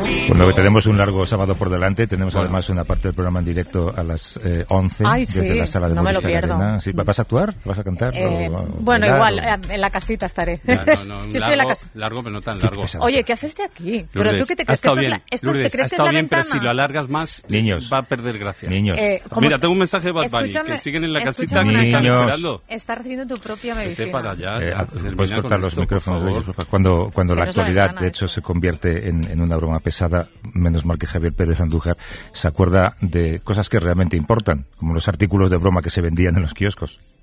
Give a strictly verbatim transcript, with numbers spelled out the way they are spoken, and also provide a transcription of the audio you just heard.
Bueno, tenemos un largo sábado por delante. Tenemos bueno. además una parte del programa en directo a las eh, once Ay, desde sí, la sala de no me lo pierdo. Arena. ¿Sí? ¿Vas a actuar? ¿Vas a cantar? Eh, o, o bueno, bailar, igual, o... en la casita estaré. Ya, no, no, Yo largo, estoy en la casa. largo, pero no tan largo. Oye, ¿qué haces de aquí? Lourdes, ¿Pero tú qué te crees? Que esto bien. es la, esto, Lourdes, ¿te crees ha que estado es la bien, ventana? pero si lo alargas más, Niños. va a perder gracia. Niños. Eh, Mira, es... tengo un mensaje de Bad Bunny, Escúchame, que siguen en la casita escúchame, que están Niños. esperando. Está recibiendo tu propia Vete medicina. para allá. Eh, ya, puedes cortar los esto, micrófonos de ellos, por favor. Cuando, cuando la Pero es la actualidad, ventana, de hecho, eso. se convierte en, en una broma pesada, menos mal que Javier Pérez Andújar se acuerda de cosas que realmente importan, como los artículos de broma que se vendían en los kioscos.